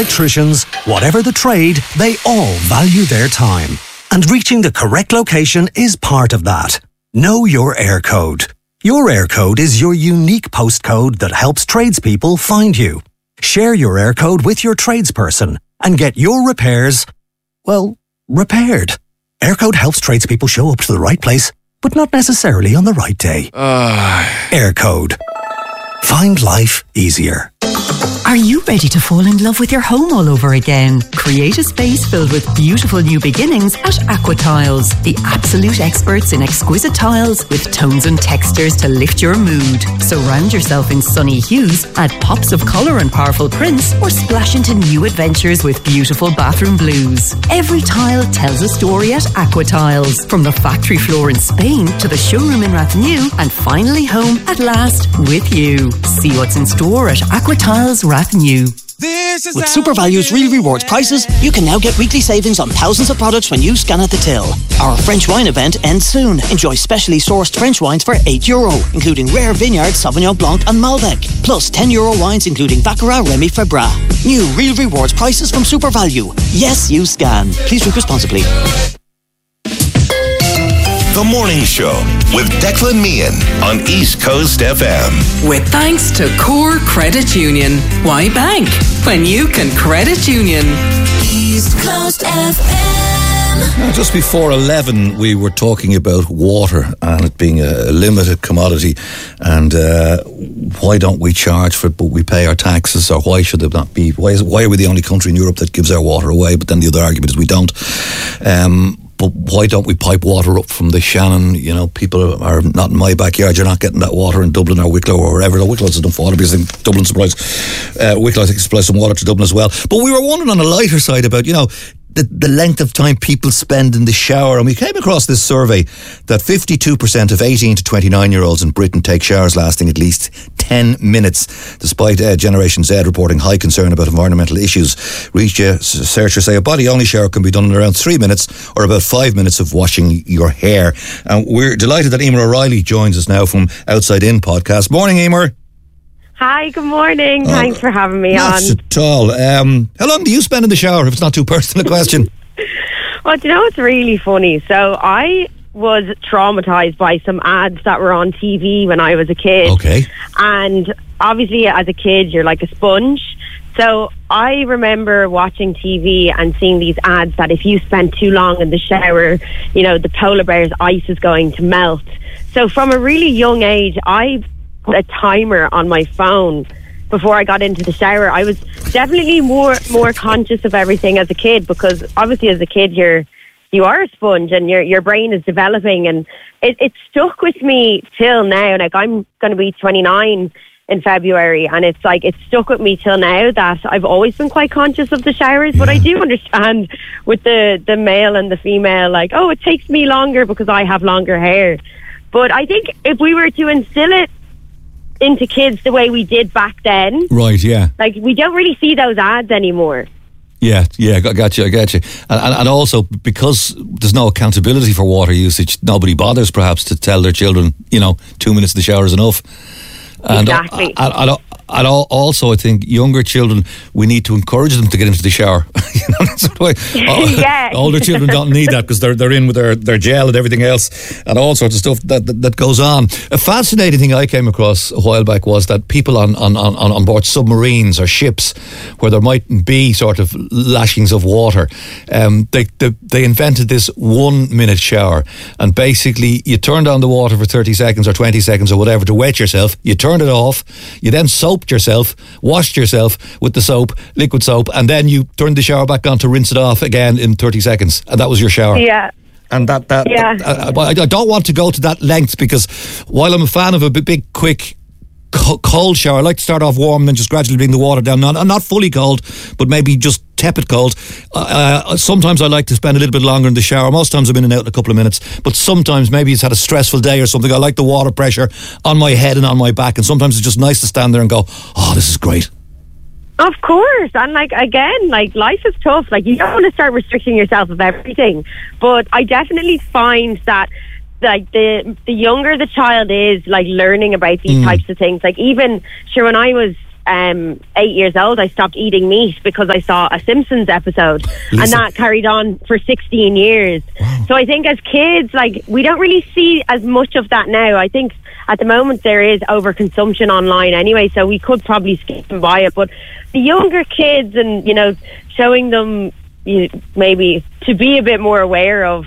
Electricians, whatever the trade, they all value their time. And reaching the correct location is part of that. Know your air code. Your air code is your unique postcode that helps tradespeople find you. Share your air code with your tradesperson and get your repairs, well, repaired. Air code helps tradespeople show up to the right place, but not necessarily on the right day. Air code. Find life easier. Are you ready to fall in love with your home all over again? Create a space filled with beautiful new beginnings at Aqua Tiles, the absolute experts in exquisite tiles with tones and textures to lift your mood. Surround yourself in sunny hues, add pops of colour and powerful prints, or splash into new adventures with beautiful bathroom blues. Every tile tells a story at Aqua Tiles, from the factory floor in Spain to the showroom in Rathnew, and finally home at last with you. See what's in store at Aqua Tiles Rathnew. With SuperValue's Real Rewards prices, you can now get weekly savings on thousands of products when you scan at the till. Our French wine event ends soon. Enjoy specially sourced French wines for €8, including rare vineyard Sauvignon Blanc and Malbec, plus €10 wines including Baccarat, Remy Febra. New Real Rewards prices from SuperValue. Yes, you scan. Please drink responsibly. The Morning Show with Declan Meehan on East Coast FM. With thanks to Core Credit Union. Why bank when you can credit union? East Coast FM. Now, just before 11 we were talking about water and it being a limited commodity, and why don't we charge for it but we pay our taxes, or why should it not be? Why are we the only country in Europe that gives our water away? But then the other argument is we don't. But why don't we pipe water up from the Shannon? You know, people are not in my backyard. You're not getting that water in Dublin or Wicklow or wherever. The Wicklow's enough water because I think Dublin supplies, Wicklow I think supplies some water to Dublin as well. But we were wondering on a lighter side about, you know, the length of time people spend in the shower. And we came across this survey that 52% of 18 to 29-year-olds in Britain take showers lasting at least 10 minutes, despite Generation Z reporting high concern about environmental issues. Researchers say a body-only shower can be done in around 3 minutes, or about 5 minutes of washing your hair. And we're delighted that Emer O'Reilly joins us now from Outside In podcast. Morning, Emer. Hi, good morning. Thanks for having me on. Not at all. How long do you spend in the shower, if it's not too personal a question? Well, do you know what's really funny? So I was traumatised by some ads that were on TV when I was a kid. Okay. And obviously as a kid, you're like a sponge. So I remember watching TV and seeing these ads that if you spend too long in the shower, you know, the polar bear's ice is going to melt. So from a really young age, I put a timer on my phone before I got into the shower. I was definitely more conscious of everything as a kid, because obviously as a kid you are a sponge and your brain is developing, and it stuck with me till now. Like, I'm going to be 29 in February, and it's like it stuck with me till now that I've always been quite conscious of the showers. But I do understand with the male and the female, like, oh, it takes me longer because I have longer hair. But I think if we were to instill it into kids the way we did back then, right? Yeah, like we don't really see those ads anymore. Yeah, I got you. And also, because there's no accountability for water usage, nobody bothers perhaps to tell their children, you know, 2 minutes in the shower is enough. And exactly. And also, I think younger children, we need to encourage them to get into the shower. You know, that's why yeah. Older children don't need that because they're in with their gel and everything else and all sorts of stuff that goes on. A fascinating thing I came across a while back was that people on board submarines or ships where there mightn't be sort of lashings of water, they invented this 1 minute shower, and basically you turned on the water for 30 seconds or 20 seconds or whatever to wet yourself. You turned it off. You then soaped yourself, washed yourself with the soap, liquid soap, and then you turned the shower back on to rinse it off again in 30 seconds, and that was your shower. Yeah. And I don't want to go to that length, because while I'm a fan of a big, quick, cold shower, I like to start off warm and then just gradually bring the water down. Not fully cold, but maybe just tepid cold. Sometimes I like to spend a little bit longer in the shower. Most times I'm in and out in a couple of minutes, but sometimes maybe it's had a stressful day or something. I like the water pressure on my head and on my back, and sometimes it's just nice to stand there and go, oh, this is great. Of course. And like, again, like, life is tough. Like, you don't want to start restricting yourself of everything, but I definitely find that like the younger the child is, like, learning about these types of things, like, even sure, when I was 8 years old, I stopped eating meat because I saw a Simpsons episode. Lisa. And that carried on for 16 years. Wow. So I think as kids, like, we don't really see as much of that now. I think at the moment there is overconsumption online anyway, so we could probably skip and buy it. But the younger kids, and, you know, showing them maybe to be a bit more aware of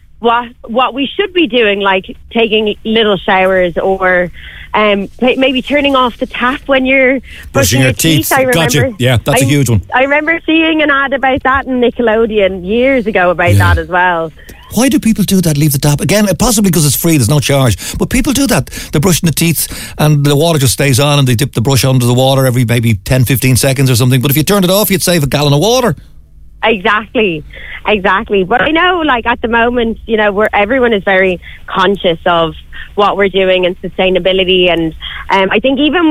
what we should be doing, like taking little showers, or maybe turning off the tap when you're brushing your teeth. I remember, gotcha. Yeah, that's a huge one. I remember seeing an ad about that in Nickelodeon years ago about that as well. Why do people do that? Leave the tap? Again, possibly because it's free, there's no charge. But people do that. They're brushing the teeth and the water just stays on, and they dip the brush under the water every maybe 10, 15 seconds or something. But if you turned it off, you'd save a gallon of water. Exactly. But I know, like, at the moment, you know, everyone is very conscious of what we're doing and sustainability. And I think even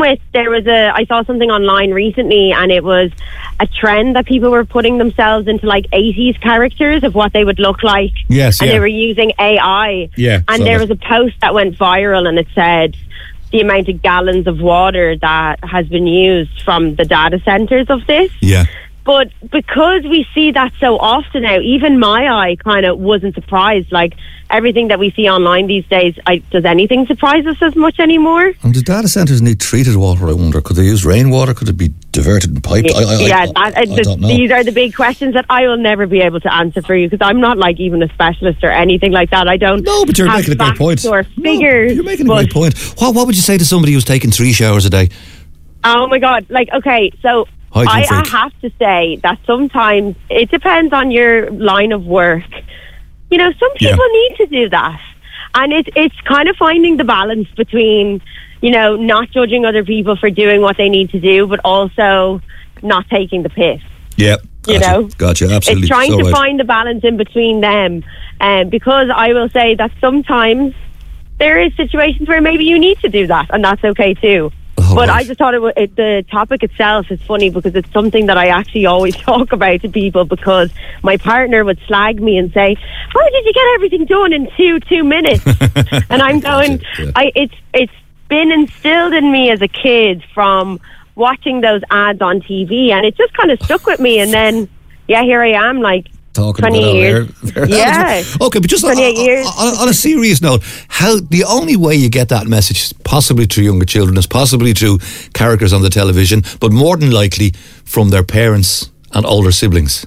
I saw something online recently, and it was a trend that people were putting themselves into like 80s characters of what they would look like. Yes, and they were using AI. Yeah. And there was a post that went viral, and it said the amount of gallons of water that has been used from the data centers of this. Yeah. But because we see that so often now, even my eye kind of wasn't surprised. Like, everything that we see online these days, does anything surprise us as much anymore? And do data centres need treated water, I wonder? Could they use rainwater? Could it be diverted and piped? I don't know. These are the big questions that I will never be able to answer for you, because I'm not like even a specialist or anything like that. I don't. No, but you're making a great point. Or figures. You're making a great point. What would you say to somebody who's taking 3 showers a day? Oh my God! Like, okay, so I have to say that sometimes it depends on your line of work. You know, some people need to do that. And it's kind of finding the balance between, you know, not judging other people for doing what they need to do, but also not taking the piss. Yeah. Gotcha, you know? Gotcha, absolutely. It's trying to find the balance in between them. Because I will say that sometimes there is situations where maybe you need to do that, and that's okay too. But I just thought the topic itself is funny, because it's something that I actually always talk about to people, because my partner would slag me and say, "How did you get everything done in two minutes?" And I'm going, it's been instilled in me as a kid from watching those ads on TV, and it just kind of stuck with me. And then, here I am, like, talking 20 about years. Yeah. Okay, but just 28 years. On a serious note, how the only way you get that message, possibly through younger children, is possibly through characters on the television, but more than likely from their parents and older siblings.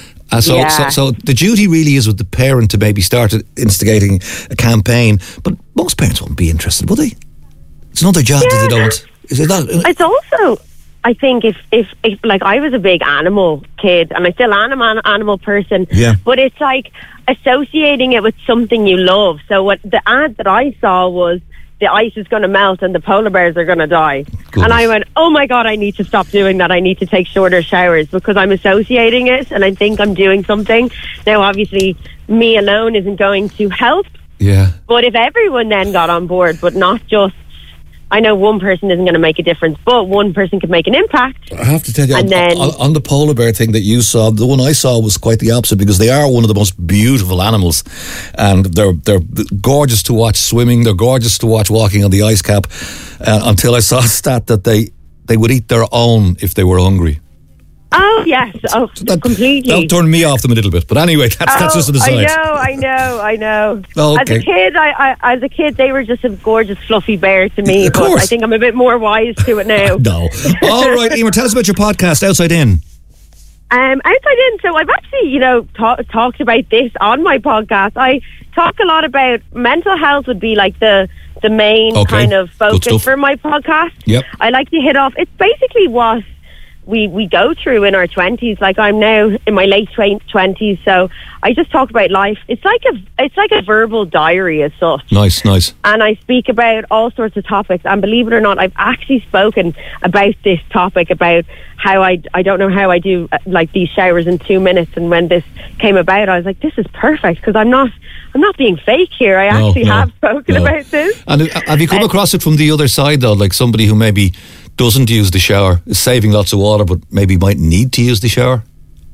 So the duty really is with the parent to maybe start instigating a campaign, but most parents won't be interested, will they? It's not their job that they don't. Is it that? It's also, I think, if like, I was a big animal kid, and I still am an animal person, but it's like associating it with something you love. So what the ad that I saw was, the ice is going to melt and the polar bears are going to die. Goodness. And I went, oh my God, I need to stop doing that. I need to take shorter showers, because I'm associating it and I think I'm doing something. Now, obviously, me alone isn't going to help. Yeah. But if everyone then got on board, but not just, I know one person isn't going to make a difference, but one person could make an impact. I have to tell you, on the polar bear thing that you saw, the one I saw was quite the opposite, because they are one of the most beautiful animals, and they're gorgeous to watch swimming. They're gorgeous to watch walking on the ice cap. Until I saw a stat that they would eat their own if they were hungry. Oh yes, that, completely. That turned me off them a little bit, but anyway, that's just an aside. I know. Okay. As a kid, they were just a gorgeous, fluffy bear to me. Of course. But I think I'm a bit more wise to it now. No. All right, Emer, tell us about your podcast, Outside In. Outside In. So I've actually, talked about this on my podcast. I talk a lot about mental health. Would be like the main kind of focus for my podcast. Yep. I like to hit off. It's basically what we go through in our 20s. Like, I'm now in my late 20s, so I just talk about life. It's like a verbal diary as such. Nice. And I speak about all sorts of topics, and believe it or not, I've actually spoken about this topic, about how I don't know how I do like these showers in 2 minutes. And when this came about, I was like, this is perfect, because I'm not being fake here. I actually have spoken about this. And have you come across it from the other side, though, like somebody who maybe doesn't use the shower, is saving lots of water, but maybe might need to use the shower?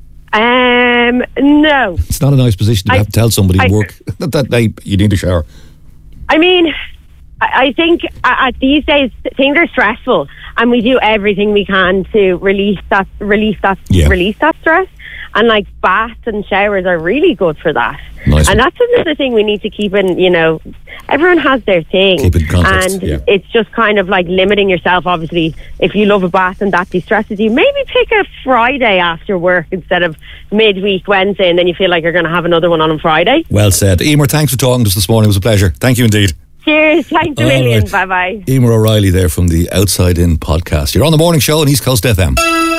No. It's not a nice position to have to tell somebody at work that you need a shower. I mean, I think these days things are stressful, and we do everything we can to release that stress. And like baths and showers are really good for that. Nice. And that's another thing we need to keep in, everyone has their thing. Keep in context, and it's just kind of like limiting yourself. Obviously, if you love a bath and that de-stresses you, maybe pick a Friday after work instead of midweek Wednesday, and then you feel like you're going to have another one on Friday. Well said. Emer, thanks for talking to us this morning. It was a pleasure. Thank you indeed. Cheers. Thanks a million. Right. Bye-bye. Emer O'Reilly there from the Outside In podcast. You're on the morning show on East Coast FM.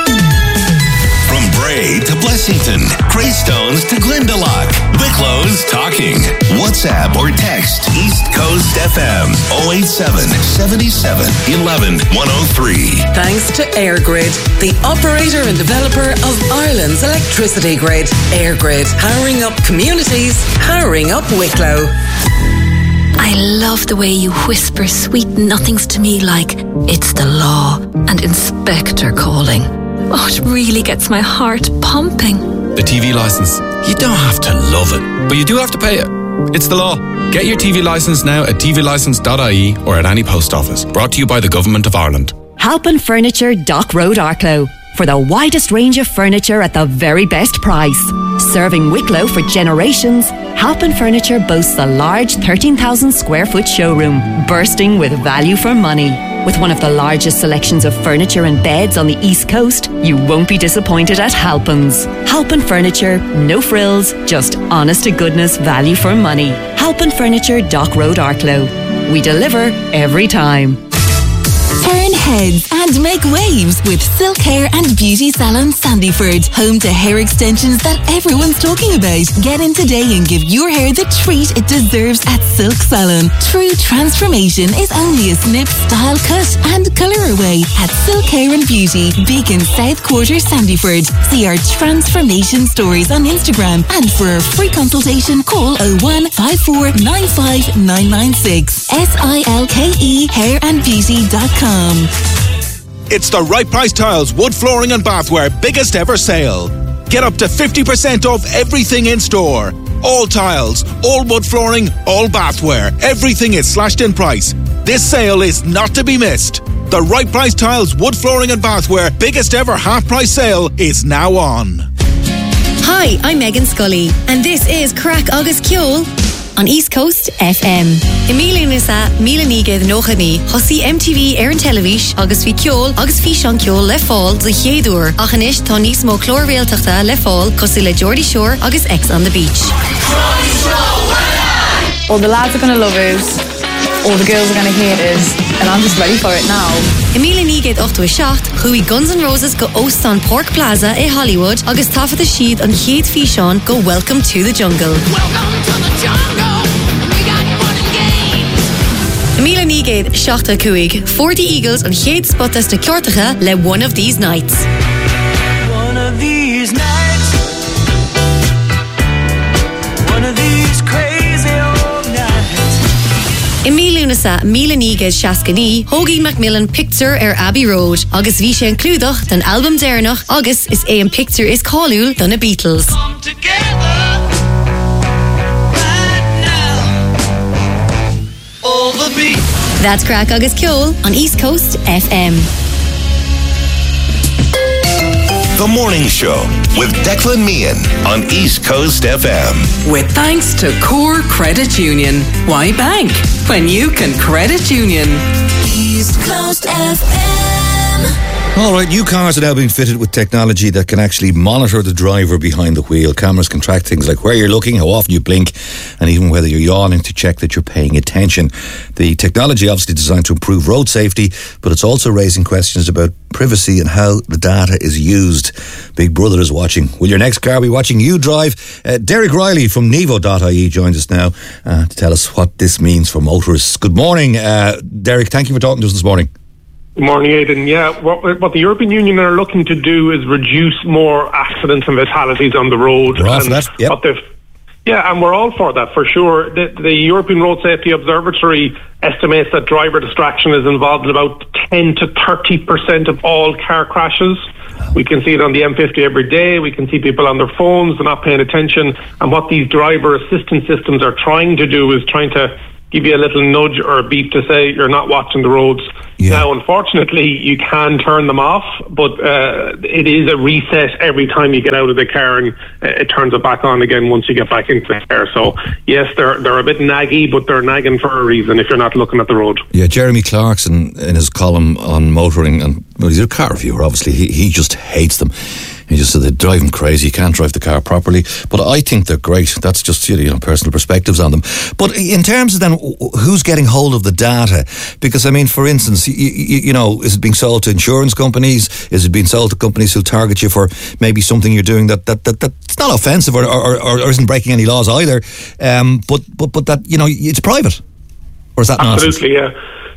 From Bray to Blessington, Greystones to Glendalough, Wicklow's talking. WhatsApp or text East Coast FM 087 77 11 103. Thanks to EirGrid, the operator and developer of Ireland's electricity grid. EirGrid, powering up communities, powering up Wicklow. I love the way you whisper sweet nothings to me like it's the law and inspector calling. Oh, it really gets my heart pumping. The TV licence. You don't have to love it, but you do have to pay it. It's the law. Get your TV licence now at tvlicence.ie or at any post office. Brought to you by the Government of Ireland. Halpin Furniture, Dock Road, Arklow. For the widest range of furniture at the very best price. Serving Wicklow for generations, Halpin Furniture boasts a large 13,000 square foot showroom, bursting with value for money. With one of the largest selections of furniture and beds on the East Coast, you won't be disappointed at Halpin's. Halpin Furniture, no frills, just honest to goodness value for money. Halpin Furniture, Dock Road, Arklow. We deliver every time. Turn heads and make waves with Silk Hair and Beauty Salon Sandyford, home to hair extensions that everyone's talking about. Get in today and give your hair the treat it deserves at Silk Salon. True transformation is only a snip, style, cut and colour away at Silk Hair and Beauty, Beacon South Quarter, Sandyford. See our transformation stories on Instagram, and for a free consultation call 01 54 95 996. SILKE hairandbeauty.com. It's the Right Price Tiles Wood Flooring and Bathware biggest ever sale. Get up to 50% off everything in store. All tiles, all wood flooring, all bathware. Everything is slashed in price. This sale is not to be missed. The Right Price Tiles Wood Flooring and Bathware biggest ever half price sale is now on. Hi, I'm Megan Scully, and this is Crack Agus Ceol on East Coast FM. Emilianisa Milanigad Nochani, Hossi MTV Aaron Televish, Agus Fi Ceol, Agus Fi Sean Ceol Le Fall, the Chéadúr, Achanish Tonis Mo Chlorvale Tachta Le Fall, Cosilla Geordie Shore, Agus X on the Beach. All the lads are going to love it. All the girls are going to hate it, and I'm just ready for it now. Emilia Nígad 8-7, Hui Guns N' Roses go Oast on Pork Plaza in Hollywood, Agus Tafa the Sheed on Chéad Fishon go Welcome to the Jungle. Welcome to the jungle, we got fun and games. Emilia Nígad 7-5, 40 Eagles on Chéad Spotas na Ceortacha le One of These Nights. One of these nights, one of these crazy old nights. Emilianisa Milanigad Shaskani, Hoagie Macmillan Picture Abbey Road, Agus Visha and Cludach, then album Dernach, Agus is AM Picture is Callul, than a Beatles. Come together right now, all the beat. That's Crack Agus Ceol on East Coast FM. The Morning Show with Declan Meehan on East Coast FM. With thanks to Core Credit Union. Why bank when you can credit union? East Coast FM. All right, new cars are now being fitted with technology that can actually monitor the driver behind the wheel. Cameras can track things like where you're looking, how often you blink, and even whether you're yawning to check that you're paying attention. The technology obviously designed to improve road safety, but it's also raising questions about privacy and how the data is used. Big Brother is watching. Will your next car be watching you drive? Derek Riley from Nevo.ie joins us now to tell us what this means for motorists. Good morning, Derek. Thank you for talking to us this morning. Good morning, Aidan. Yeah, what the European Union are looking to do is reduce more accidents and fatalities on the road. We're all for that, yep. And we're all for that, for sure. The European Road Safety Observatory estimates that driver distraction is involved in about 10 to 30% of all car crashes. We can see it on the M50 every day. We can see people on their phones, they're not paying attention. And what these driver assistance systems are trying to do is trying to give you a little nudge or a beep to say you're not watching the roads. Yeah. Now, unfortunately, you can turn them off, but it is a reset every time you get out of the car, and it turns it back on again once you get back into the car. So, yes, they're a bit naggy, but they're nagging for a reason if you're not looking at the road. Yeah, Jeremy Clarkson, in his column on motoring, and he's a car reviewer, obviously, he just hates them. He just said they drive him crazy. You can't drive the car properly. But I think they're great. That's just, personal perspectives on them. But in terms of then, who's getting hold of the data? Because, I mean, for instance, is it being sold to insurance companies? Is it being sold to companies who target you for maybe something you're doing that's not offensive or isn't breaking any laws either? But that, it's private. Or is that not? Absolutely, yeah.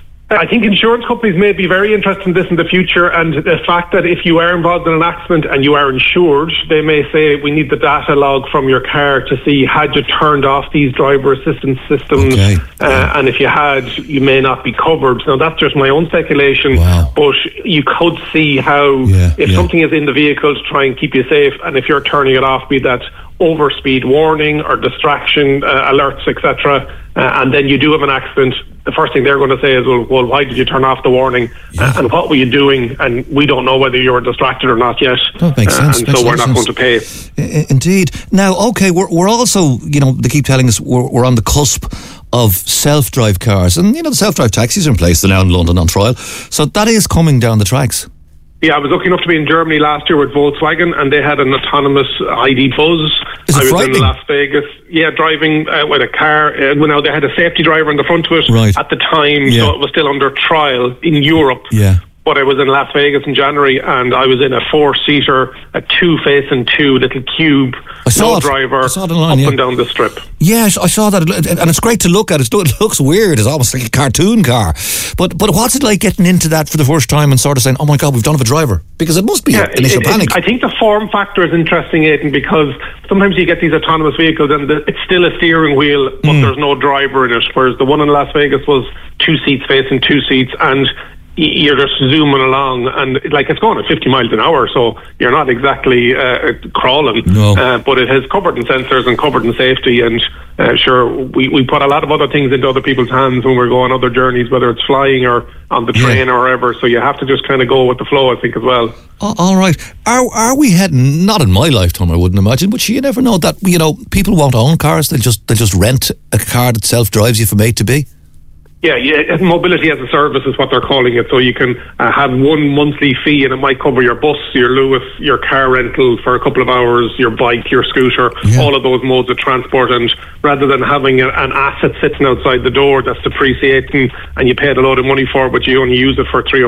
I think insurance companies may be very interested in this in the future, and the fact that if you are involved in an accident and you are insured, they may say we need the data log from your car to see had you turned off these driver assistance systems, and if you had, you may not be covered. Now that's just my own speculation, but you could see how if something is in the vehicle to try and keep you safe, and if you're turning it off, be that overspeed warning or distraction alerts, etc., and then you do have an accident, the first thing they're going to say is, well, why did you turn off the warning? And what were you doing? And we don't know whether you were distracted or not yet. That makes sense. And so we're not going to pay. Indeed. Now, okay, we're also, they keep telling us we're on the cusp of self-drive cars. And, the self-drive taxis are in place. They're now in London on trial. So that is coming down the tracks. Yeah, I was lucky enough to be in Germany last year with Volkswagen, and they had an autonomous ID Buzz. Is it I was frightening? in Las Vegas, driving with a car. Now, they had a safety driver in the front of it at the time, so it was still under trial in Europe. Yeah. But I was in Las Vegas in January, and I was in a 4-seater, a 2-facing-2 little cube, driver, I saw it online, up and down the strip. Yes, I saw that, and it's great to look at. It looks weird. It's almost like a cartoon car. But what's it like getting into that for the first time and sort of saying, oh my God, we've done have a driver? Because it must be initial panic. I think the form factor is interesting, Aidan, because sometimes you get these autonomous vehicles and it's still a steering wheel, but there's no driver in it, whereas the one in Las Vegas was 2 seats facing 2 seats, and you're just zooming along, and it's going at 50 miles an hour, so you're not exactly crawling. No. But it has covered in sensors and covered in safety, and sure, we put a lot of other things into other people's hands when we're going other journeys, whether it's flying or on the train or wherever. So you have to just kind of go with the flow, I think, as well. All right. Are we heading? Not in my lifetime, I wouldn't imagine, but you never know that people won't own cars. They'll just rent a car that self drives you from A to B. Yeah, mobility as a service is what they're calling it. So you can have one monthly fee, and it might cover your bus, your Lewis, your car rental for a couple of hours, your bike, your scooter, all of those modes of transport. And rather than having an asset sitting outside the door that's depreciating and you paid a load of money for it, but you only use it for 3 or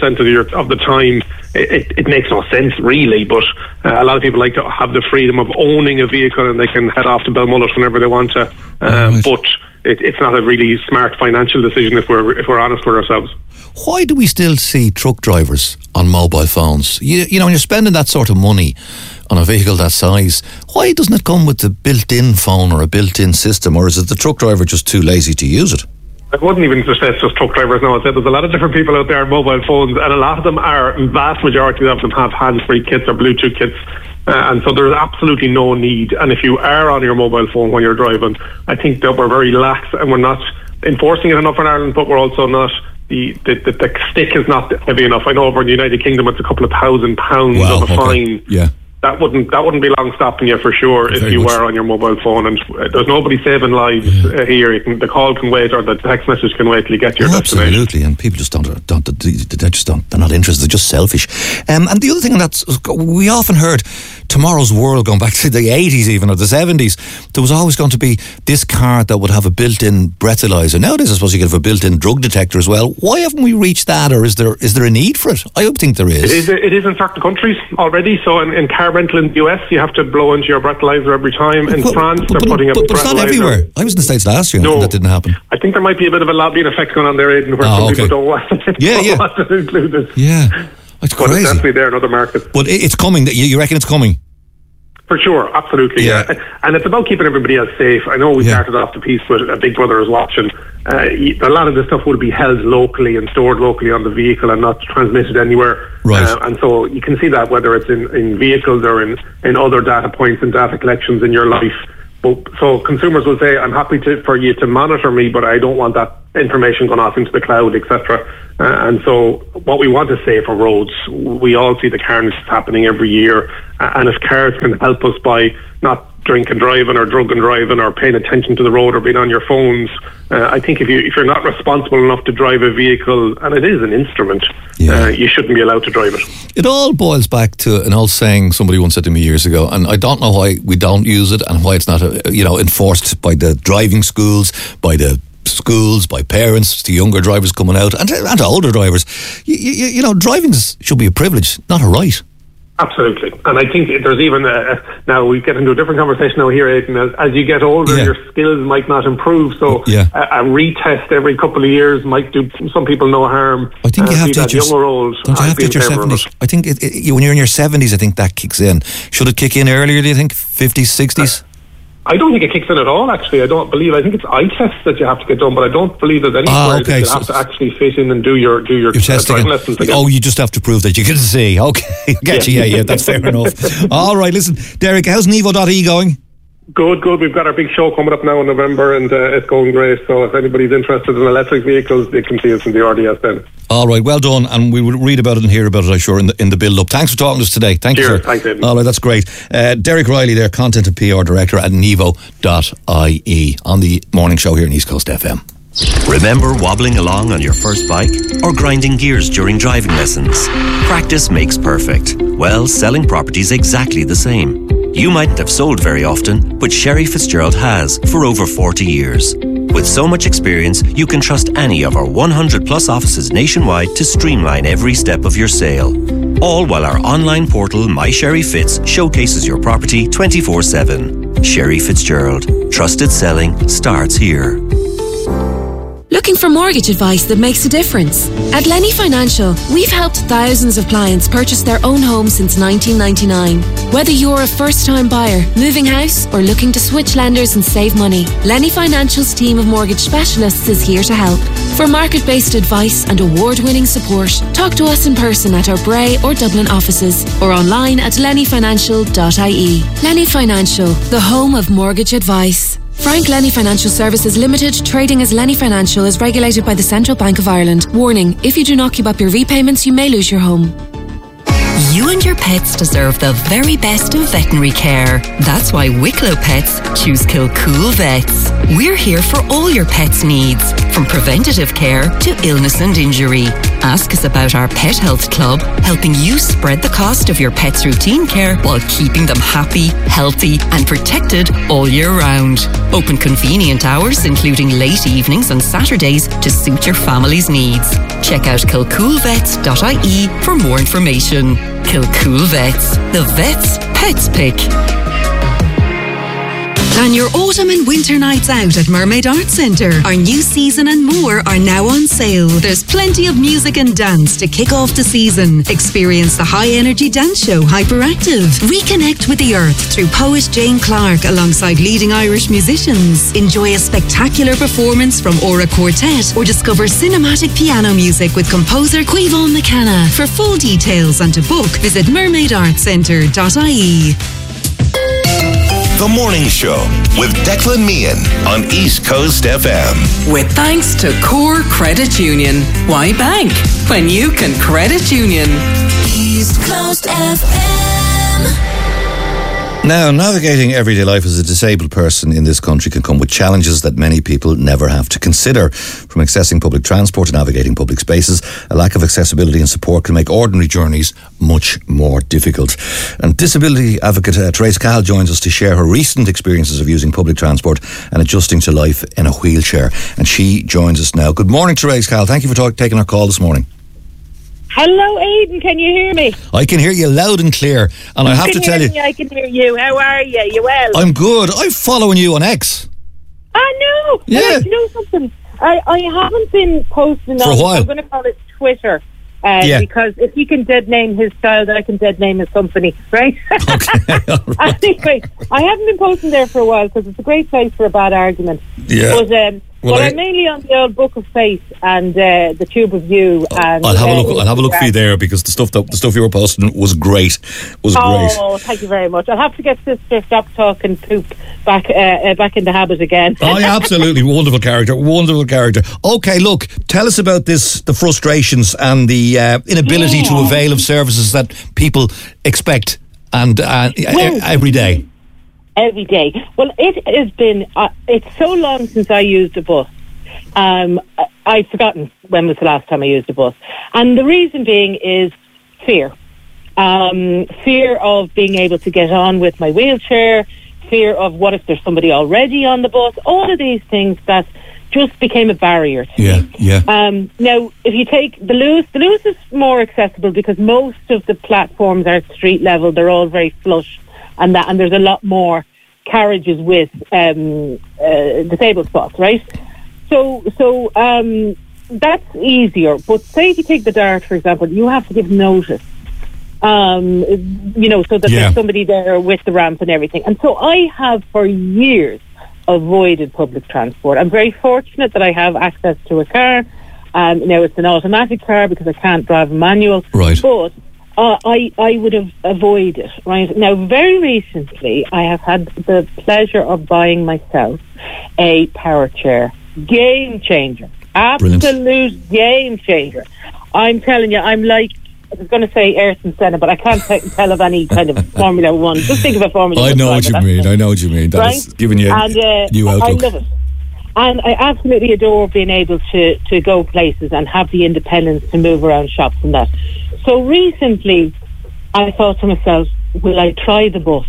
4% of the time, it makes no sense really. But a lot of people like to have the freedom of owning a vehicle, and they can head off to Belmullet whenever they want to. But it's not a really smart financial decision if we're honest with ourselves. Why do we still see truck drivers on mobile phones? When you're spending that sort of money on a vehicle that size, why doesn't it come with the built-in phone or a built-in system, or is it the truck driver just too lazy to use it? I wouldn't even say it's just truck drivers now. I said there's a lot of different people out there on mobile phones, and a lot of them vast majority of them have hands-free kits or Bluetooth kits. And so there's absolutely no need. And if you are on your mobile phone when you're driving, I think that we're very lax and we're not enforcing it enough in Ireland, but we're also not, the stick is not heavy enough. I know over in the United Kingdom it's a couple of £1,000 of a fine. Yeah. That wouldn't be long stopping you for sure if you were on your mobile phone, and there's nobody saving lives here. The call can wait, or the text message can wait till you get to your destination. Absolutely, and people just they're not interested. They're just selfish. And the other thing that's we often heard, tomorrow's world, going back to the 80s even, or the 70s, there was always going to be this car that would have a built-in breathalyzer. Nowadays, I suppose you could have a built-in drug detector as well. Why haven't we reached that, or is there a need for it? I would think there is. It is in certain countries already. So in car rental in the US, you have to blow into your breathalyzer every time. In France, they're putting up a breathalyzer. But it's not everywhere. I was in the States last year, and that didn't happen. I think there might be a bit of a lobbying effect going on there, Aidan, where some people don't want to include it. Yeah. It's crazy. But it's definitely there in other markets. But it's coming. You reckon it's coming? For sure, absolutely, yeah. And it's about keeping everybody else safe. I know we started off the piece with a Big Brother is watching. A lot of this stuff will be held locally and stored locally on the vehicle and not transmitted anywhere. Right. And so you can see that whether it's in vehicles or in other data points and data collections in your life. So consumers will say, I'm happy for you to monitor me, but I don't want that information going off into the cloud, etc. And so what we want to say for roads, we all see the carnage happening every year, and if cars can help us by not drink and driving or drug and driving or paying attention to the road or being on your phones, I think if you're not responsible enough to drive a vehicle, and it is an instrument, you shouldn't be allowed to drive it. It all boils back to an old saying somebody once said to me years ago, and I don't know why we don't use it and why it's not enforced by the driving schools, by the schools, by parents, to younger drivers coming out and to older drivers. Driving should be a privilege, not a right. Absolutely. And I think there's even now we get into a different conversation now here, Aidan. As you get older, your skills might not improve, so a retest every couple of years might do some people no harm. I think you have to hit young or old. Don't you have to hit your 70s? I think when you're in your 70s, I think that kicks in. Should it kick in earlier, do you think? 50s, 60s? I don't think it kicks in at all, actually. I think it's eye tests that you have to get done, but I don't believe there's anywhere that you have to actually fit in and do your driving lessons again. Oh, you just have to prove that you can see. Okay, I get you. Yeah, that's fair enough. All right, listen, Derek, how's Nevo.ie going? Good. We've got our big show coming up now in November, and it's going great. So if anybody's interested in electric vehicles, they can see us in the RDS then. All right, well done, and we will read about it and hear about it, I'm sure, in the build-up. Thanks for talking to us today. Thank you, sir. Thanks, Aidan. All right, that's great. Derek Riley there, Content and PR Director at Nevo.ie on the morning show here on East Coast FM. Remember wobbling along on your first bike or grinding gears during driving lessons? Practice makes perfect. Well, selling property's exactly the same. You mightn't have sold very often, but Sherry Fitzgerald has for over 40 years. With so much experience, you can trust any of our 100 plus offices nationwide to streamline every step of your sale. All while our online portal, My Sherry Fitz, showcases your property 24/7. Sherry Fitzgerald. Trusted selling starts here. Looking for mortgage advice that makes a difference? At Lenny Financial, we've helped thousands of clients purchase their own home since 1999. Whether you're a first-time buyer, moving house, or looking to switch lenders and save money, Lenny Financial's team of mortgage specialists is here to help. For market-based advice and award-winning support, talk to us in person at our Bray or Dublin offices or online at lennyfinancial.ie. Lenny Financial, the home of mortgage advice. Frank Lenny Financial Services Limited, trading as Lenny Financial, is regulated by the Central Bank of Ireland. Warning, if you do not keep up your repayments, you may lose your home. You and your pets deserve the very best of veterinary care. That's why Wicklow Pets choose Kilcool Vets. We're here for all your pets' needs, from preventative care to illness and injury. Ask us about our Pet Health Club, helping you spread the cost of your pet's routine care while keeping them happy, healthy and protected all year round. Open convenient hours, including late evenings and Saturdays, to suit your family's needs. Check out kilcoolvets.ie for more information. Kilcool Vets, the vet's pets pick. Plan your autumn and winter nights out at Mermaid Arts Centre. Our new season and more are now on sale. There's plenty of music and dance to kick off the season. Experience the high-energy dance show Hyperactive. Reconnect with the earth through poet Jane Clark alongside leading Irish musicians. Enjoy a spectacular performance from Aura Quartet or discover cinematic piano music with composer Quivon McKenna. For full details and to book, visit mermaidartcentre.ie. The Morning Show with Declan Meehan on East Coast FM. With thanks to Core Credit Union. Why bank when you can credit union? East Coast FM. Now, navigating everyday life as a disabled person in this country can come with challenges that many people never have to consider. From accessing public transport to navigating public spaces, a lack of accessibility and support can make ordinary journeys much more difficult. And disability advocate Therese Cahill joins us to share her recent experiences of using public transport and adjusting to life in a wheelchair. And she joins us now. Good morning, Therese Cahill. Thank you for taking our call this morning. Hello, Aidan. Can you hear me? I can hear you loud and clear. And I have to tell you, I can hear you. How are you? You well? I'm good. I'm following you on X. I know. Yeah. Well, you know something? I haven't been posting for a while. I'm going to call it Twitter. Because if he can dead name his child, I can dead name his company, right? Okay. Anyway, I haven't been posting there for a while because it's a great place for a bad argument. Yeah. But Well, I'm mainly on the old Book of Faith and the Tube of You. And I'll have a look for you there, because the stuff you were posting was great. Great. Oh, thank you very much. I'll have to get Sister Stop Talking Poop back in the habit again. Oh, yeah, absolutely. Wonderful character. Okay, look, tell us about the frustrations and the inability to avail of services that people expect and every day. Every day. Well, it has been, it's so long since I used a bus. I've forgotten when was the last time I used a bus. And the reason being is fear. Fear of being able to get on with my wheelchair, fear of what if there's somebody already on the bus, all of these things that just became a barrier to me. Yeah. Now, if you take the Luas is more accessible because most of the platforms are at street level. They're all very flush. And there's a lot more carriages with disabled spots, right? So that's easier. But say if you take the Dart, for example, you have to give notice, so that there's somebody there with the ramp and everything. And so I have for years avoided public transport. I'm very fortunate that I have access to a car. Now it's an automatic car because I can't drive a manual. Right. But I would have avoided, right? Now, very recently, I have had the pleasure of buying myself a power chair. Game changer. Absolute Brilliant. Game changer. I'm telling you, I'm like, I was going to say Ayrton Senna, but I can't tell of any kind of Formula One. Just think of a Formula One. I know what you mean. That's giving you a new outlook. I love it. And I absolutely adore being able to go places and have the independence to move around shops and that. So recently, I thought to myself, will I try the bus?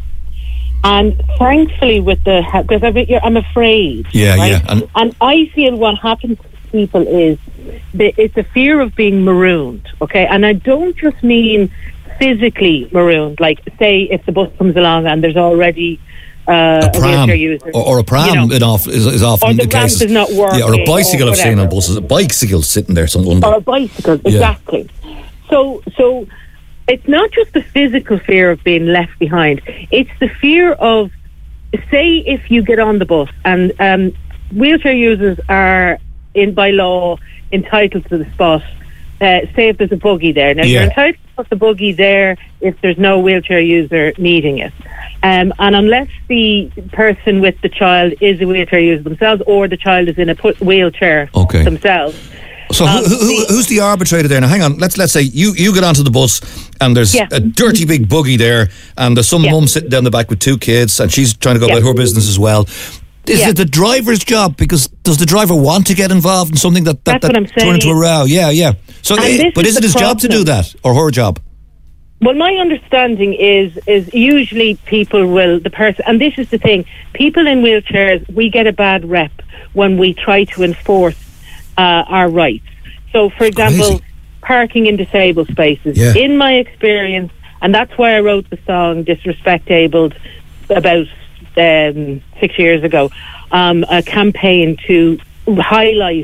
And thankfully, because I'm afraid. Yeah, right? yeah. And I feel what happens to people is it's a fear of being marooned, okay? And I don't just mean physically marooned, like say if the bus comes along and there's already a pram wheelchair user. Or a pram is often the case. Or the ramp is not working. Yeah, or a bicycle I've seen on buses. A bicycle sitting there somewhere. Or a bicycle, exactly. So it's not just the physical fear of being left behind. It's the fear of, say, if you get on the bus and wheelchair users are, by law, entitled to the spot. Say if there's a buggy there. Now, you're entitled to put the buggy there if there's no wheelchair user needing it. And unless the person with the child is a wheelchair user themselves or the child is in a wheelchair themselves. So who's the arbitrator there? Now, hang on. Let's say you get onto the bus and there's a dirty big buggy there and there's some mum sitting down the back with two kids and she's trying to go about her business as well. Is it the driver's job? Because does the driver want to get involved in something that turn into a row? Yeah. So, but is it his job to do that or her job? Well, my understanding is usually people will, and this is the thing, people in wheelchairs, we get a bad rep when we try to enforce our rights. So, for example, parking in disabled spaces. Yeah. In my experience, and that's why I wrote the song Disrespect-Abled about 6 years ago, a campaign to highlight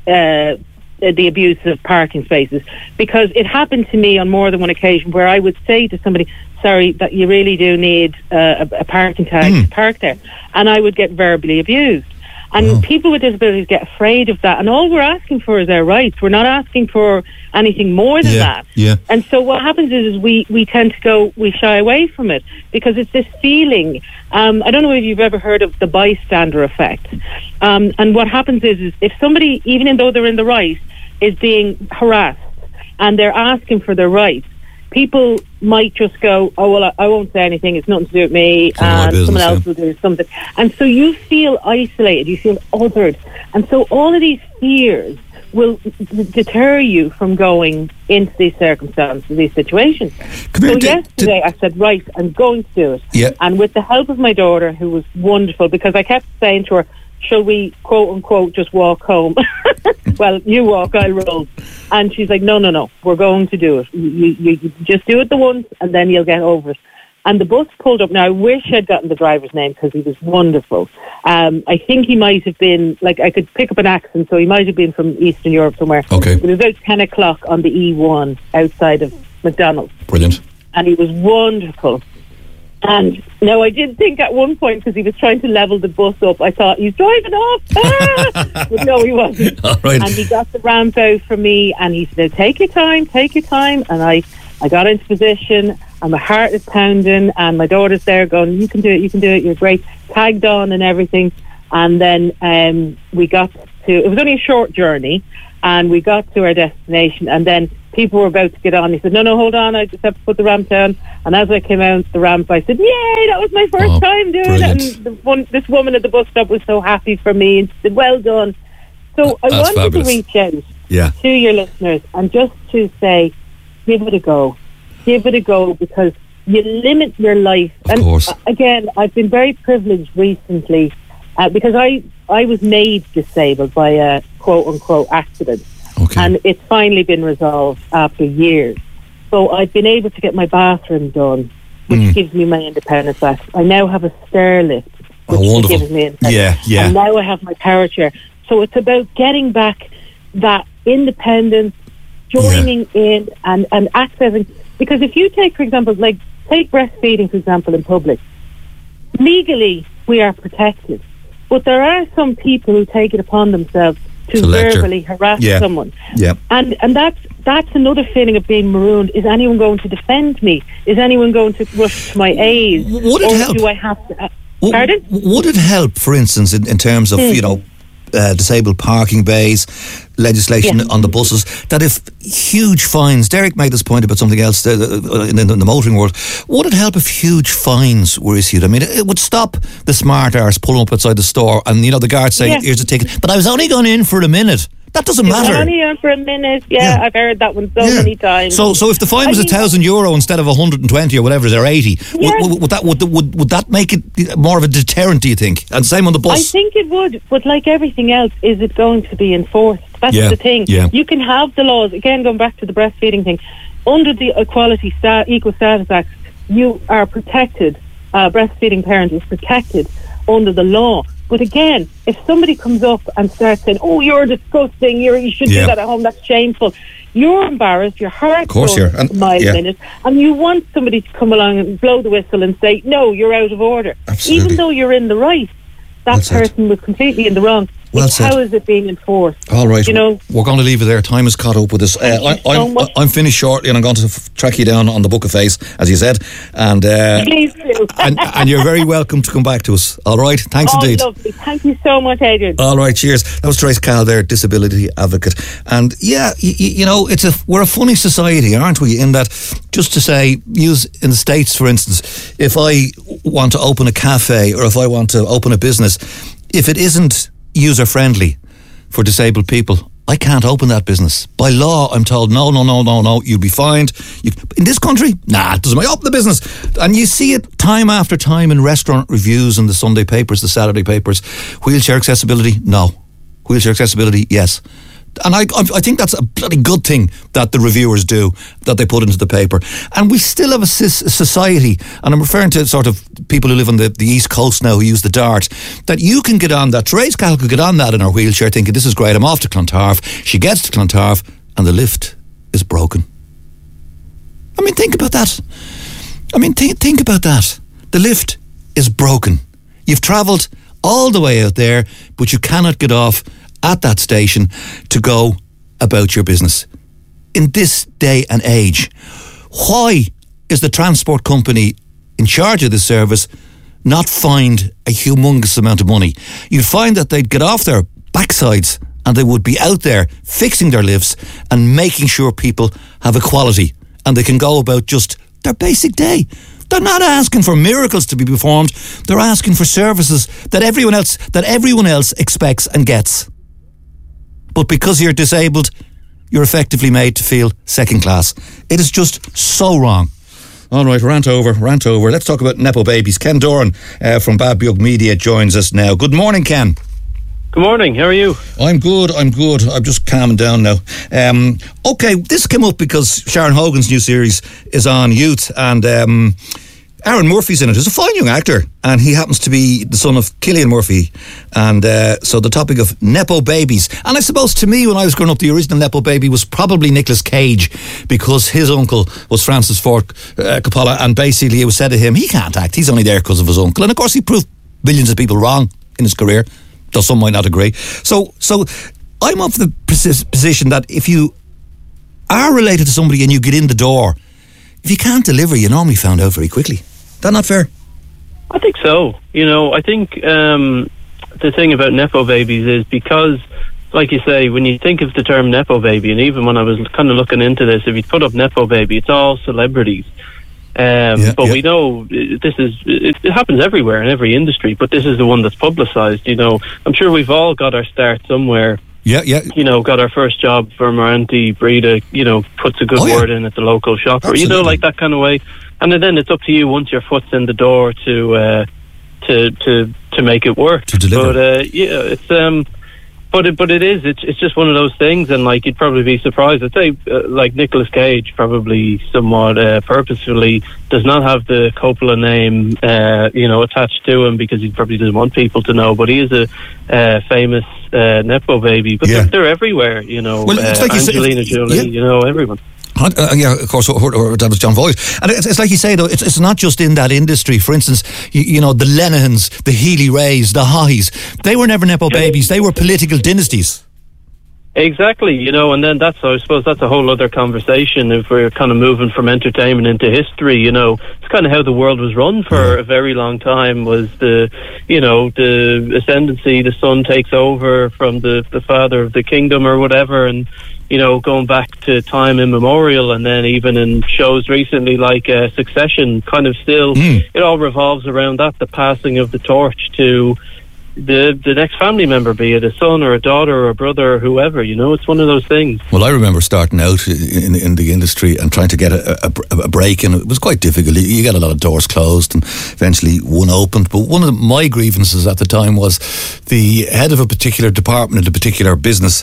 the abuse of parking spaces, because it happened to me on more than one occasion where I would say to somebody, sorry, that you really do need a parking tag to park there, and I would get verbally abused. And people with disabilities get afraid of that, and all we're asking for is our rights. We're not asking for anything more than that. Yeah. And so what happens is we tend to we shy away from it because it's this feeling. I don't know if you've ever heard of the bystander effect. And what happens is if somebody, even though they're in the right, is being harassed and they're asking for their rights, people might just go, oh, well, I won't say anything, it's nothing to do with me, and someone else will do something. And so you feel isolated, you feel othered. And so all of these fears will deter you from going into these circumstances, these situations. So yesterday I said, right, I'm going to do it. Yeah. And with the help of my daughter, who was wonderful, because I kept saying to her, shall we, quote unquote, just walk home? Well, you walk, I'll roll. And she's like, no, we're going to do it. You just do it the once and then you'll get over it. And the bus pulled up. Now, I wish I'd gotten the driver's name because he was wonderful. I think he might have been, I could pick up an accent, so he might have been from Eastern Europe somewhere. Okay. It was about 10 o'clock on the E1 outside of McDonald's. Brilliant. And he was wonderful. And no, I did think at one point, because he was trying to level the bus up, I thought, he's driving off. But no, he wasn't. All right. And he got the ramp out for me, and he said, take your time. And I got into position, and my heart is pounding, and my daughter's there going, you can do it, you're great. Tagged on and everything. And then we got to, it was only a short journey, and we got to our destination, and then people were about to get on. He said, no, hold on, I just have to put the ramp down. And as I came out the ramp, I said, yay, that was my first time doing brilliant. it. And this woman at the bus stop was so happy for me, and she said, well done. So I wanted fabulous. to reach out to your listeners and just to say, give it a go, because you limit your life. Of course. Again, I've been very privileged recently because I was made disabled by a quote-unquote accident. Okay. And it's finally been resolved after years. So I've been able to get my bathroom done, which gives me my independence back. I now have a stair lift, which gives me independence. Yeah. And now I have my power chair. So it's about getting back that independence, joining in and accessing. Because if you take, for example, take breastfeeding, for example, in public, legally we are protected. But there are some people who take it upon themselves to verbally harass someone. Yeah. And that's another feeling of being marooned. Is anyone going to defend me? Is anyone going to rush to my aid? Would it help? Do I have to... Pardon? Would it help, for instance, in terms of, disabled parking bays, legislation on the buses, that if huge fines, Derek made this point about something else in the motoring world, would it help if huge fines were issued? I mean, it would stop the smart arse pulling up outside the store and, the guard saying, here's a ticket, but I was only going in for a minute. That doesn't matter. Only in for a minute. Yeah, I've heard that one so many times. So if the fine was €1,000 instead of 120 or whatever, or 80, would that make it more of a deterrent? Do you think? And same on the bus. I think it would, but like everything else, is it going to be enforced? That's the thing. Yeah. You can have the laws again. Going back to the breastfeeding thing, under the Equal Status Act, you are protected. Breastfeeding parent is protected under the law. But again, if somebody comes up and starts saying, "Oh, you're disgusting. You should do that at home. That's shameful," you're embarrassed. Your heart goes a mile a minute, and you want somebody to come along and blow the whistle and say, "No, you're out of order." Absolutely. Even though you're in the right, that person was completely in the wrong. How is it being enforced? All right, we're going to leave it there. Time has caught up with us. I'm finished shortly, and I'm going to track you down on the Book of Face, as you said. And please do. and you're very welcome to come back to us. All right, thanks indeed. Lovely. Thank you so much, Adrian. All right, cheers. That was Trace Cahill there, disability advocate. And we're a funny society, aren't we? In that, just to say, use in the States, for instance, if I want to open a cafe or if I want to open a business, if it isn't user friendly for disabled people, I can't open that business. By law, I'm told, no, you'll be fined. In this country, it doesn't matter. Open the business. And you see it time after time in restaurant reviews in the Sunday papers, the Saturday papers. Wheelchair accessibility, no. Wheelchair accessibility, yes. And I think that's a bloody good thing that the reviewers do, that they put into the paper. And we still have a society, and I'm referring to sort of people who live on the East Coast now who use the Dart, that you can get on that. Therese Cahill could get on that in her wheelchair thinking, this is great, I'm off to Clontarf. She gets to Clontarf and the lift is broken. I mean, think about that. Think about that. The lift is broken. You've travelled all the way out there, but you cannot get off at that station to go about your business. In this day and age, why is the transport company in charge of this service not fined a humongous amount of money? You'd find that they'd get off their backsides and they would be out there fixing their lifts and making sure people have equality and they can go about just their basic day. They're not asking for miracles to be performed. They're asking for services that everyone else expects and gets. But because you're disabled, you're effectively made to feel second class. It is just so wrong. All right, rant over. Let's talk about Nepo babies. Ken Doran from Bad Bug Media joins us now. Good morning, Ken. Good morning, how are you? I'm good. I'm just calming down now. Okay, this came up because Sharon Hogan's new series is on Youth, and Aaron Murphy's in it. He's a fine young actor, and he happens to be the son of Cillian Murphy. And so the topic of Nepo babies. And I suppose to me, when I was growing up, the original Nepo baby was probably Nicolas Cage, because his uncle was Francis Ford Coppola, and basically it was said to him, he can't act, he's only there because of his uncle. And of course he proved millions of people wrong in his career, though some might not agree. So I'm of the position that if you are related to somebody and you get in the door, if you can't deliver, you're normally found out very quickly. Is that not fair? I think so. I think the thing about Nepo babies is because, like you say, when you think of the term Nepo baby, and even when I was kind of looking into this, if you put up Nepo baby, it's all celebrities. We know it happens everywhere in every industry, but this is the one that's publicised. I'm sure we've all got our start somewhere. Yeah. Got our first job from our Auntie Breda, puts a good word in at the local shop, or, like that kind of way. And then it's up to you once your foot's in the door to make it work. To deliver. But it's just one of those things, and like, you'd probably be surprised. I'd say like Nicolas Cage probably somewhat purposefully does not have the Coppola name attached to him, because he probably doesn't want people to know, but he is a famous Nepo baby. But they're everywhere, Well, it's like Angelina Jolie, everyone. Of course, or that was John Voight. And it's like you say, though, it's not just in that industry. For instance, the Lenahans, the Healy-Rays, the Haughey's, they were never Nepo babies, they were political dynasties. Exactly, and then I suppose that's a whole other conversation if we're kind of moving from entertainment into history. It's kind of how the world was run for a very long time, was the ascendancy, the son takes over from the father of the kingdom or whatever, and going back to time immemorial, and then even in shows recently like Succession, kind of still, it all revolves around that, the passing of the torch to the next family member, be it a son or a daughter or a brother or whoever. It's one of those things. Well, I remember starting out in the industry and trying to get a break, and it was quite difficult. You get a lot of doors closed, and eventually one opened. But one of my grievances at the time was the head of a particular department in a particular business.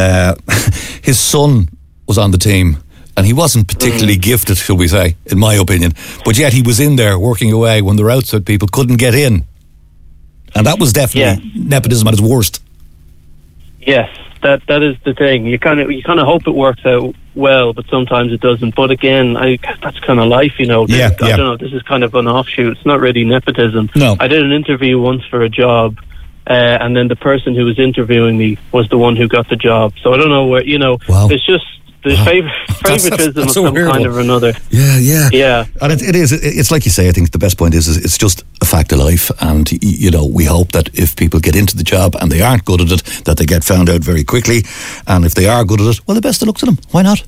His son was on the team, and he wasn't particularly gifted, shall we say, in my opinion. But yet he was in there working away when the outside people couldn't get in. And that was definitely nepotism at its worst. Yes, that is the thing. You kind of hope it works out well, but sometimes it doesn't. But again, I guess that's kind of life, I don't know. This is kind of an offshoot. It's not really nepotism. No. I did an interview once for a job, and then the person who was interviewing me was the one who got the job. So I don't know where. It's just the favoritism of some kind or another. Yeah. And it is. It's like you say. I think the best point is it's just a fact of life, and we hope that if people get into the job and they aren't good at it, that they get found out very quickly. And if they are good at it, well, the best of luck to them. Why not?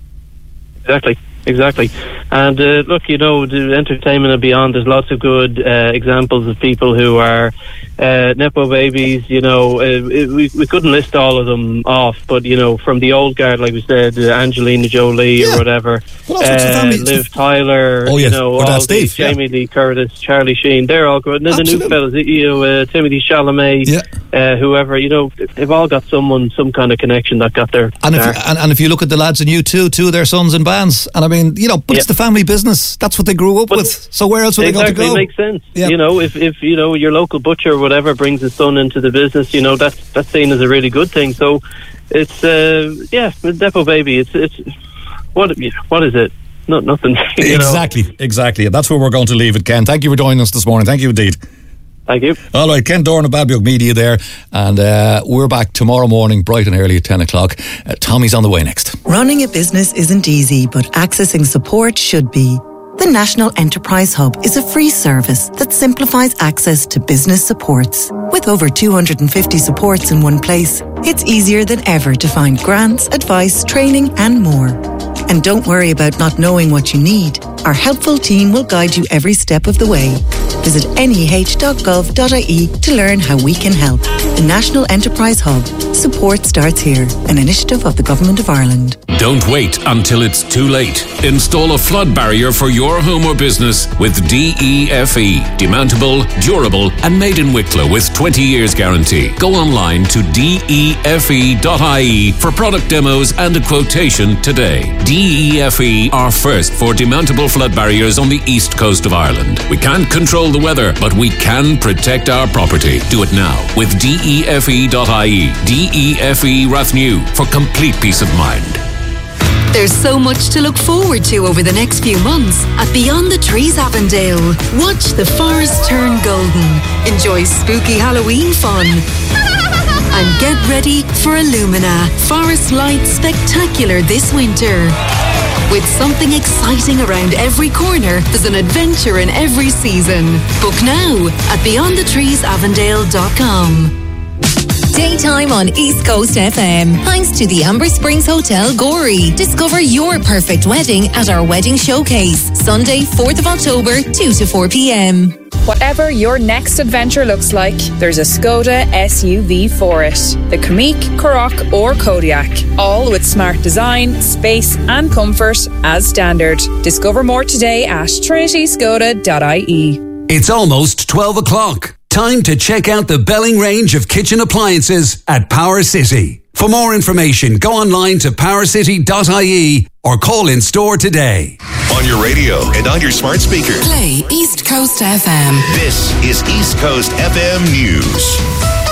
Exactly. And look, the entertainment and beyond, there's lots of good examples of people who are Nepo babies. We couldn't list all of them off, but from the old guard, like we said, Angelina Jolie or whatever, Liv Tyler, all these, Jamie Lee Curtis, Charlie Sheen, they're all good. And then the new fellas, Timothée Chalamet, whoever, they've all got some kind of connection that got their and if you look at the lads in U2, two of their sons in bands, and I mean, but it's the family business. That's what they grew up with. So where else would they go to go? Exactly, makes sense. If your local butcher or whatever brings his son into the business, that's seen as a really good thing. So it's Nepo baby. It's what is it? Nothing. Exactly. And that's where we're going to leave it, Ken. Thank you for joining us this morning. Thank you indeed. Thank you. All right, Ken Doran of Babcock Media there, and we're back tomorrow morning bright and early at 10 o'clock. Tommy's on the way next. Running a business isn't easy, but accessing support should be. The National Enterprise Hub is a free service that simplifies access to business supports. With over 250 supports in one place, it's easier than ever to find grants, advice, training and more. And don't worry about not knowing what you need. Our helpful team will guide you every step of the way. Visit neh.gov.ie to learn how we can help. The National Enterprise Hub. Support starts here. An initiative of the Government of Ireland. Don't wait until it's too late. Install a flood barrier for your home or business with DEFE. Demountable, durable and made in Wicklow with 20 years guarantee. Go online to defe.ie for product demos and a quotation today. DEFE. DEFE are first for demountable flood barriers on the east coast of Ireland. We can't control the weather, but we can protect our property. Do it now with DEFE.ie. DEFE Rathnew for complete peace of mind. There's so much to look forward to over the next few months at Beyond the Trees Avondale. Watch the forest turn golden, enjoy spooky Halloween fun, and get ready for Illumina Forest Light Spectacular this winter. With something exciting around every corner, there's an adventure in every season. Book now at beyondthetreesavondale.com. Daytime on East Coast FM. Thanks to the Amber Springs Hotel, Gorey. Discover your perfect wedding at our wedding showcase. Sunday, 4th of October, 2 to 4 p.m. Whatever your next adventure looks like, there's a Skoda SUV for it. The Kamiq, Karoq or Kodiaq. All with smart design, space and comfort as standard. Discover more today at trinityskoda.ie. It's almost 12 o'clock. Time to check out the Belling range of kitchen appliances at Power City. For more information, go online to powercity.ie or call in store today. On your radio and on your smart speaker. Play East Coast FM. This is East Coast FM News.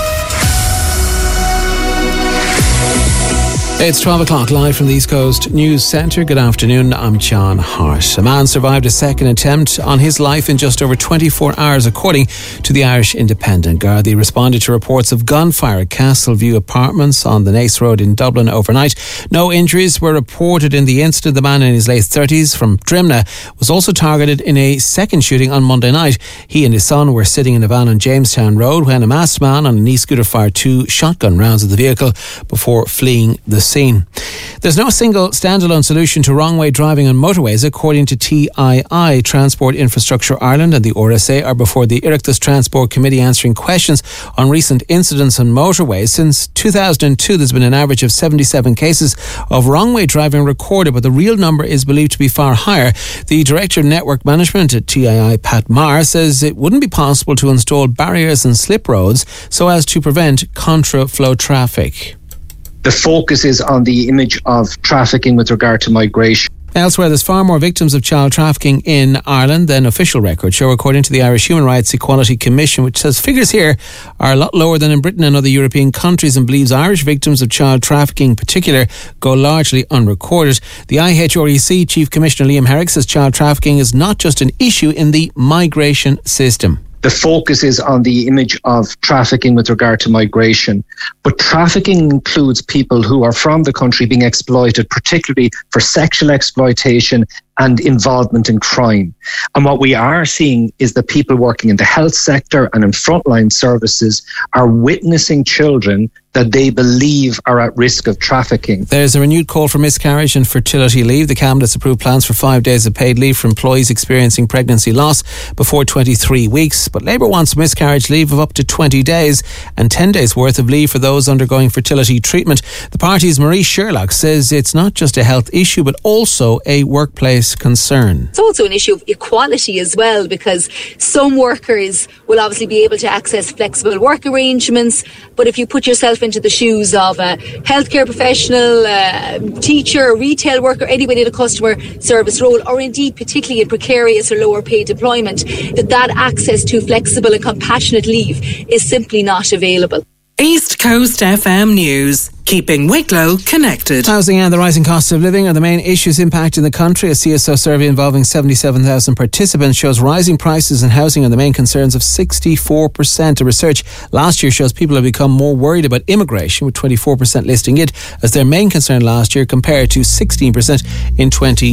It's 12 o'clock live from the East Coast News Centre. Good afternoon, I'm John Hart. A man survived a second attempt on his life in just over 24 hours, according to the Irish Independent. Gardaí responded to reports of gunfire at Castleview Apartments on the Nace Road in Dublin overnight. No injuries were reported in the incident. The man in his late 30s from Drimna was also targeted in a second shooting on Monday night. He and his son were sitting in a van on Jamestown Road when a masked man on an e-scooter fired 2 shotgun rounds at the vehicle before fleeing the scene. There's no single standalone solution to wrong-way driving on motorways, according to TII. Transport Infrastructure Ireland and the RSA are before the Oireachtas Transport Committee answering questions on recent incidents on motorways. Since 2002, there's been an average of 77 cases of wrong-way driving recorded, but the real number is believed to be far higher. The Director of Network Management at TII, Pat Marr, says it wouldn't be possible to install barriers and slip roads so as to prevent contra-flow traffic. The focus is on the image of trafficking with regard to migration. Elsewhere, there's far more victims of child trafficking in Ireland than official records show, according to the Irish Human Rights Equality Commission, which says figures here are a lot lower than in Britain and other European countries, and believes Irish victims of child trafficking in particular go largely unrecorded. The IHREC Chief Commissioner Liam Herrick says child trafficking is not just an issue in the migration system. The focus is on the image of trafficking with regard to migration. But trafficking includes people who are from the country being exploited, particularly for sexual exploitation and involvement in crime. And what we are seeing is that people working in the health sector and in frontline services are witnessing children that they believe are at risk of trafficking. There's a renewed call for miscarriage and fertility leave. The Cabinet's approved plans for 5 days of paid leave for employees experiencing pregnancy loss before 23 weeks. But Labour wants miscarriage leave of up to 20 days and 10 days worth of leave for those undergoing fertility treatment. The party's Marie Sherlock says it's not just a health issue but also a workplace concern. It's also an issue of equality as well, because some workers will obviously be able to access flexible work arrangements, but if you put yourself into the shoes of a healthcare professional, teacher, retail worker, anybody in a customer service role, or indeed particularly in precarious or lower paid employment, that access to flexible and compassionate leave is simply not available. East Coast FM News, keeping Wicklow connected. Housing and the rising cost of living are the main issues impacting the country. A CSO survey involving 77,000 participants shows rising prices in housing are the main concerns of 64%. A research last year shows people have become more worried about immigration, with 24% listing it as their main concern last year compared to 16% in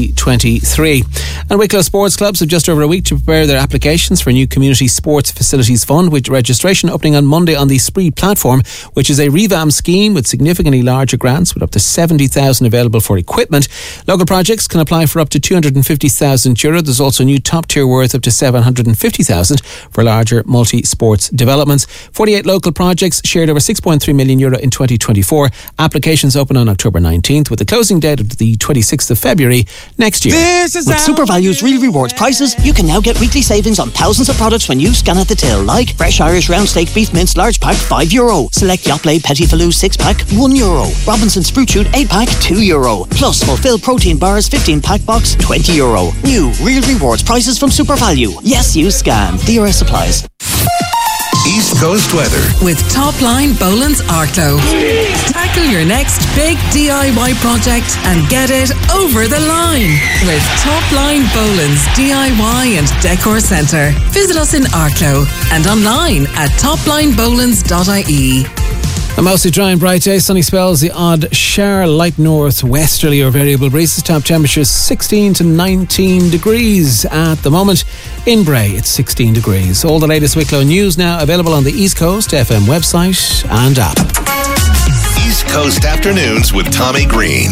2023. And Wicklow sports clubs have just over a week to prepare their applications for a new Community Sports Facilities Fund, with registration opening on Monday on the Spree platform, which is a revamped scheme with significantly larger grants with up to 70,000 available for equipment. Local projects can apply for up to €250,000. There's also a new top tier worth up to €750,000 for larger multi-sports developments. 48 local projects shared over €6.3 million in 2024. Applications open on October 19th with the closing date of the 26th of February next year. With SuperValue's Real Rewards prices, you can now get weekly savings on thousands of products when you scan at the till, like fresh Irish round steak beef mince large pack €5. Select Yoplait Petit Falou 6 pack €1. €1. Robinson's Fruit Shoot 8-pack, €2. Plus, Fulfill Protein Bars 15-pack box, €20. New Real Rewards prices from Super Value. Yes, you scan. DRS applies. East Coast weather. With Topline Boland's Arklow. Tackle your next big DIY project and get it over the line with Topline Boland's DIY and Decor Centre. Visit us in Arklow and online at toplinebolands.ie. A mostly dry and bright day, sunny spells, the odd shower, light northwesterly or variable breezes, top temperatures 16 to 19 degrees at the moment. In Bray, it's 16 degrees. All the latest Wicklow news now available on the East Coast FM website and app. East Coast Afternoons with Tommy Green.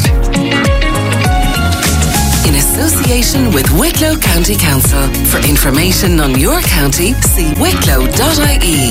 In association with Wicklow County Council. For information on your county, see wicklow.ie.